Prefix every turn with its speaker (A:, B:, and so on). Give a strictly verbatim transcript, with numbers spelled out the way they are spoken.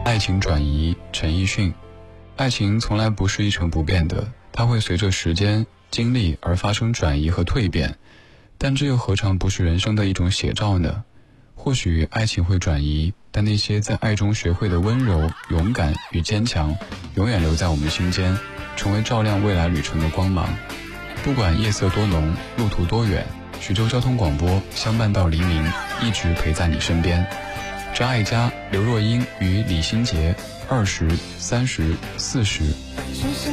A: 爱情转移，陈奕迅。爱情从来不是一成不变的，它会随着时间经历而发生转移和蜕变，但这又何尝不是人生的一种写照呢？或许爱情会转移，但那些在爱中学会的温柔、勇敢与坚强，永远留在我们心间，成为照亮未来旅程的光芒。不管夜色多浓，路途多远，徐州交通广播相伴到黎明，一直陪在你身边。张艾嘉、刘若英与李心洁，二十、三十、四十。